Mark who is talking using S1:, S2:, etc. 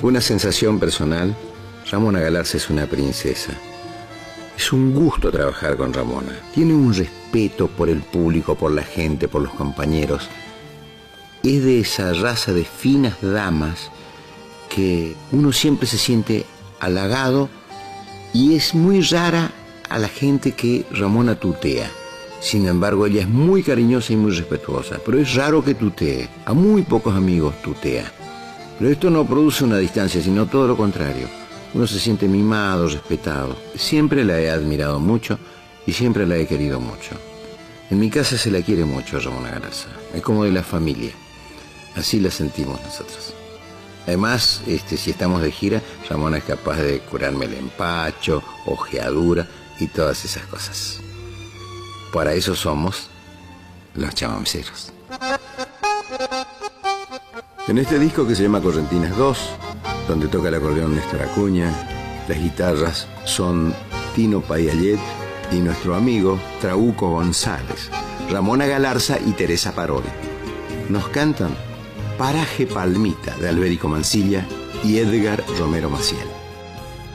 S1: Una sensación personal, Ramona Galarza es una princesa. Es un gusto trabajar con Ramona. Tiene un respeto por el público, por la gente, por los compañeros. Es de esa raza de finas damas que uno siempre se siente halagado, y es muy rara a la gente que Ramona tutea. Sin embargo, ella es muy cariñosa y muy respetuosa, pero es raro que tutee. A muy pocos amigos tutea. Pero esto no produce una distancia, sino todo lo contrario. Uno se siente mimado, respetado. Siempre la he admirado mucho y siempre la he querido mucho. En mi casa se la quiere mucho a Ramona Galarza. Es como de la familia. Así la sentimos nosotros. Además, si estamos de gira, Ramona es capaz de curarme el empacho, ojeadura y todas esas cosas. Para eso somos los chamameceros. En este disco, que se llama Correntinas 2, donde toca el acordeón Néstor Acuña, las guitarras son Tino Payallet y nuestro amigo Trauco González, Ramona Galarza y Teresa Parodi. Nos cantan Paraje Palmita de Alberico Mansilla y Edgar Romero Maciel.